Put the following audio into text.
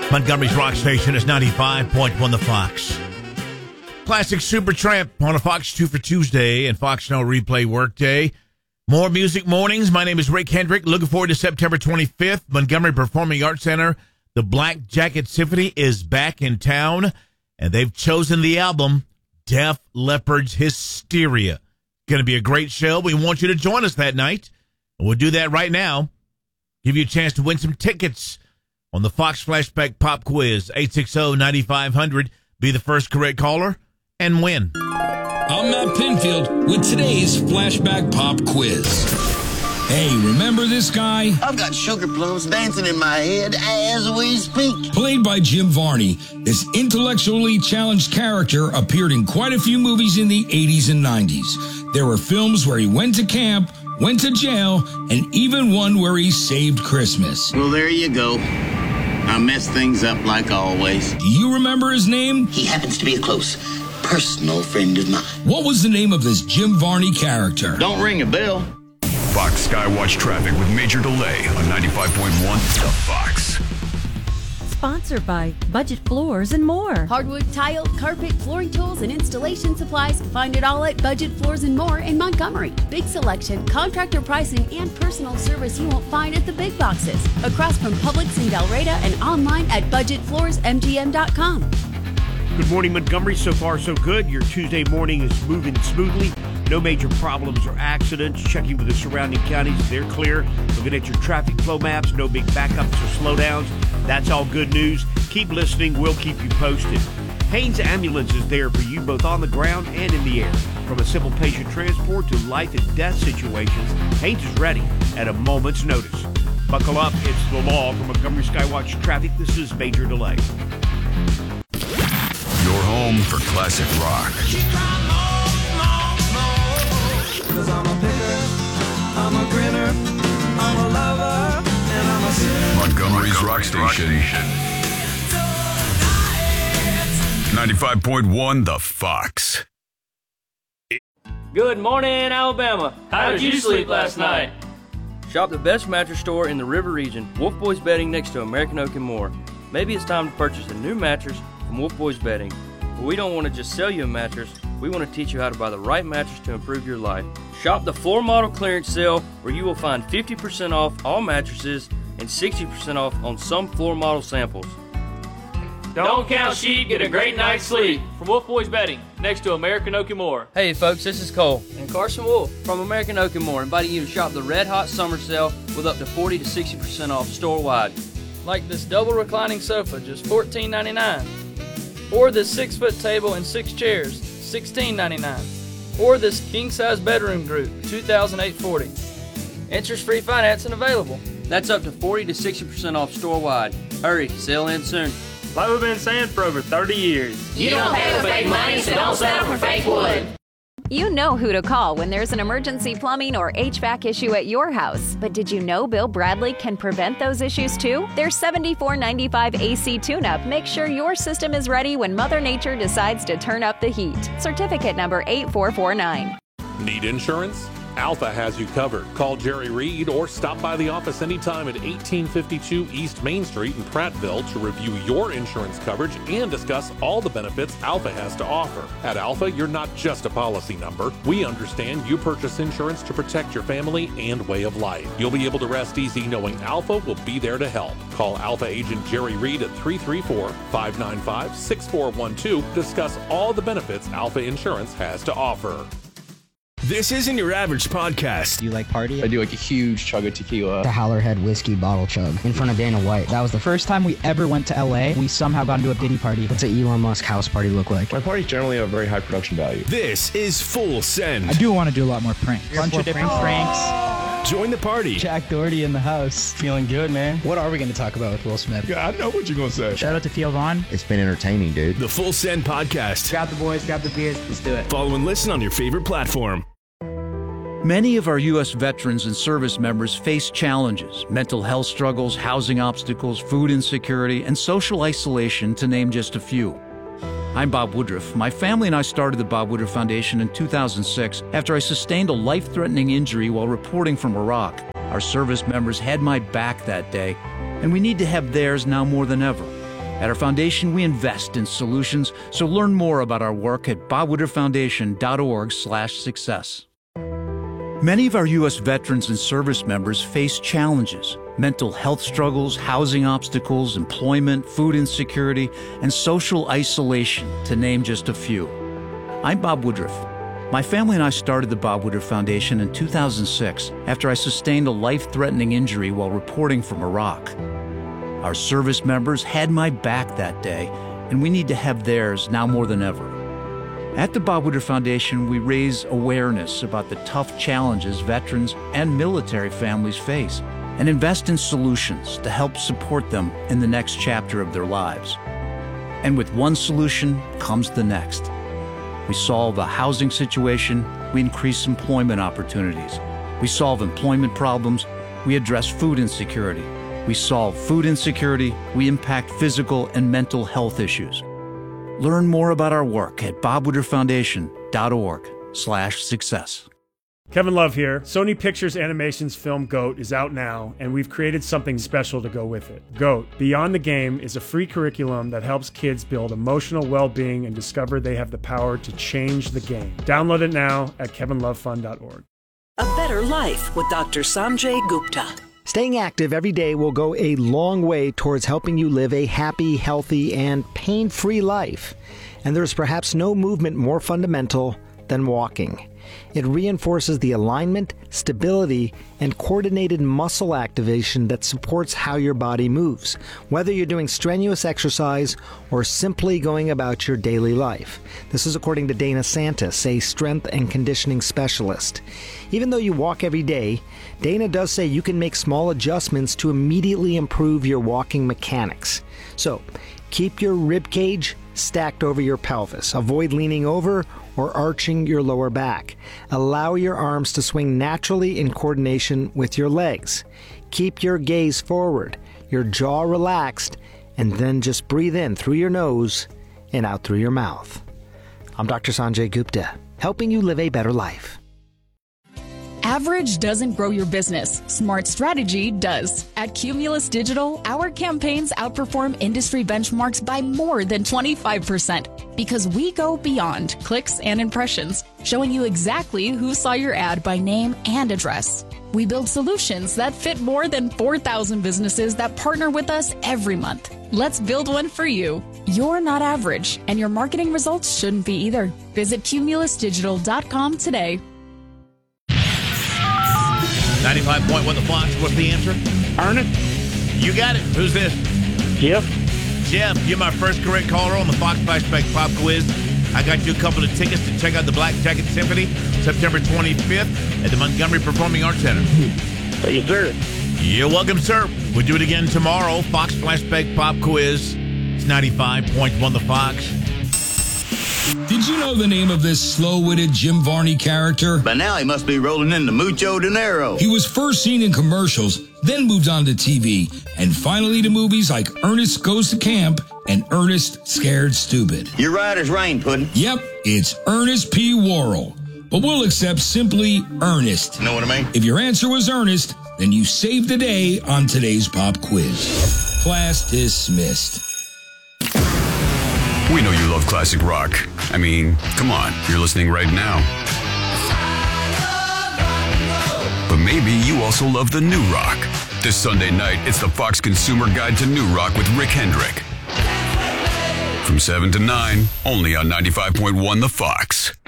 Montgomery's rock station is 95.1 The Fox. Classic Supertramp on a Fox 2 for Tuesday and Fox Now Replay Workday. More music mornings. My name is Rick Hendrick. Looking forward to September 25th. Montgomery Performing Arts Center. The Black Jacket Symphony is back in town, and they've chosen the album Def Leppard's Hysteria. Going to be a great show. We want you to join us that night. And we'll do that right now. Give you a chance to win some tickets on the Fox Flashback Pop Quiz. 860-9500. Be the first correct caller and win. I'm Matt Pinfield with today's Flashback Pop Quiz. Hey, remember this guy? I've got sugar plums dancing in my head as we speak. Played by Jim Varney, this intellectually challenged character appeared in quite a few movies in the 80s and 90s. There were films where he went to camp, went to jail, and even one where he saved Christmas. Well, there you go. I messed things up like always. Do you remember his name? He happens to be a close personal friend of mine. What was the name of this Jim Varney character? Don't ring a bell. Fox Skywatch traffic with major delay on 95.1 The Fox. Sponsored by Budget Floors and More. Hardwood, tile, carpet, flooring tools, and installation supplies. Find it all at Budget Floors and More in Montgomery. Big selection, contractor pricing, and personal service you won't find at the big boxes. Across from Publix in Delreta and online at budgetfloorsmgm.com. Good morning, Montgomery. So far, so good. Your Tuesday morning is moving smoothly. No major problems or accidents. Checking with the surrounding counties, they're clear. Looking at your traffic flow maps, no big backups or slowdowns. That's all good news. Keep listening. We'll keep you posted. Haynes Ambulance is there for you both on the ground and in the air. From a simple patient transport to life and death situations, Haynes is ready at a moment's notice. Buckle up. It's the law. From Montgomery Skywatch Traffic, this is Major Delay. Your home for classic rock. Cause I'm a picker, I'm a grinner, I'm a lover, and I'm a sinner. Montgomery's rock station. 95.1 The Fox. Good morning, Alabama. How did you sleep last night? Shop the best mattress store in the River region, Wolf Boys Bedding, next to American Oak and More. Maybe it's time to purchase a new mattress from Wolf Boys Bedding. But we don't want to just sell you a mattress. We want to teach you how to buy the right mattress to improve your life. Shop the floor model clearance sale where you will find 50% off all mattresses and 60% off on some floor model samples. Don't count sheep, get a great night's sleep. From Wolf Boys Bedding, next to American Oak and More. Hey folks, this is Cole and Carson Wolf from American Oak and More, inviting you to shop the Red Hot Summer Sale with up to 40 to 60% off store-wide. Like this double reclining sofa, just $14.99. Or this 6-foot table and 6 chairs, $16.99. Or this king-size bedroom group, $2,840. Interest-free financing available. That's up to 40 to 60% off store-wide. Hurry, sale ends soon. Like we've been saying for over 30 years. You don't pay with fake money, so don't settle for fake wood. You know who to call when there's an emergency plumbing or HVAC issue at your house. But did you know Bill Bradley can prevent those issues too? Their $74.95 AC tune-up makes sure your system is ready when Mother Nature decides to turn up the heat. Certificate number 8449. Need insurance? Alpha has you covered. Call Jerry Reed or stop by the office anytime at 1852 East Main Street in Prattville to review your insurance coverage and discuss all the benefits Alpha has to offer. At Alpha, you're not just a policy number. We understand you purchase insurance to protect your family and way of life. You'll be able to rest easy knowing Alpha will be there to help. Call Alpha agent Jerry Reed at 334-595-6412 to discuss all the benefits Alpha Insurance has to offer. This isn't your average podcast. Do you like party? I do like a huge chug of tequila. The Howlerhead whiskey bottle chug in front of Dana White. That was the first time we ever went to LA. We somehow got into a Diddy party. What's an Elon Musk house party look like? My parties generally have very high production value. This is Full Send. I do want to do a lot more pranks. Bunch of different pranks. Join the party. Jack Doherty in the house. Feeling good, man. What are we going to talk about with Will Smith? Yeah, I know what you're going to say. Shout out to Theo Vaughn. It's been entertaining, dude. The Full Send podcast. Grab the boys, grab the beers. Let's do it. Follow and listen on your favorite platform. Many of our U.S. veterans and service members face challenges, mental health struggles, housing obstacles, food insecurity, and social isolation, to name just a few. I'm Bob Woodruff. My family and I started the Bob Woodruff Foundation in 2006 after I sustained a life-threatening injury while reporting from Iraq. Our service members had my back that day, and we need to have theirs now more than ever. At our foundation, we invest in solutions, so learn more about our work at bobwooderfoundation.org/success. Many of our U.S. veterans and service members face challenges: mental health struggles, housing obstacles, employment, food insecurity, and social isolation, to name just a few. I'm Bob Woodruff. My family and I started the Bob Woodruff Foundation in 2006 after I sustained a life-threatening injury while reporting from Iraq. Our service members had my back that day, and we need to have theirs now more than ever. At the Bob Woodruff Foundation, we raise awareness about the tough challenges veterans and military families face and invest in solutions to help support them in the next chapter of their lives. And with one solution comes the next. We solve a housing situation, we increase employment opportunities. We solve employment problems, we address food insecurity. We solve food insecurity, we impact physical and mental health issues. Learn more about our work at bobwooderfoundation.org/success. Kevin Love here. Sony Pictures Animation's film GOAT is out now, and we've created something special to go with it. GOAT, Beyond the Game, is a free curriculum that helps kids build emotional well-being and discover they have the power to change the game. Download it now at kevinlovefun.org. A Better Life with Dr. Sanjay Gupta. Staying active every day will go a long way towards helping you live a happy, healthy, and pain-free life. And there's perhaps no movement more fundamental than walking. It reinforces the alignment, stability, and coordinated muscle activation that supports how your body moves, whether you're doing strenuous exercise or simply going about your daily life. This is according to Dana Santis, a strength and conditioning specialist. Even though you walk every day, Dana does say you can make small adjustments to immediately improve your walking mechanics. So, keep your rib cage stacked over your pelvis. Avoid leaning over or arching your lower back. Allow your arms to swing naturally in coordination with your legs. Keep your gaze forward, your jaw relaxed, and then just breathe in through your nose and out through your mouth. I'm Dr. Sanjay Gupta, helping you live a better life. Average doesn't grow your business. Smart strategy does. At Cumulus Digital, our campaigns outperform industry benchmarks by more than 25% because we go beyond clicks and impressions, showing you exactly who saw your ad by name and address. We build solutions that fit more than 4,000 businesses that partner with us every month. Let's build one for you. You're not average, and your marketing results shouldn't be either. Visit cumulusdigital.com today. 95.1 The Fox. What's the answer? Ernest. You got it. Who's this? Jeff. Jeff, you're my first correct caller on the Fox Flashback Pop Quiz. I got you a couple of tickets to check out the Black Jacket Symphony September 25th at the Montgomery Performing Arts Center. Yes, sir. You're welcome, sir. We'll do it again tomorrow. Fox Flashback Pop Quiz. It's 95.1 The Fox. Did you know the name of this slow-witted Jim Varney character? By now he must be rolling into mucho dinero. He was first seen in commercials, then moved on to TV, and finally to movies like Ernest Goes to Camp and Ernest Scared Stupid. You're right as rain, Puddin'. Yep, it's Ernest P. Worrell. But we'll accept simply Ernest. Know what I mean? If your answer was Ernest, then you saved the day on today's pop quiz. Class dismissed. We know you love classic rock. I mean, come on, you're listening right now. But maybe you also love the new rock. This Sunday night, it's the Fox Consumer Guide to New Rock with Rick Hendrick. From 7 to 9, only on 95.1 The Fox.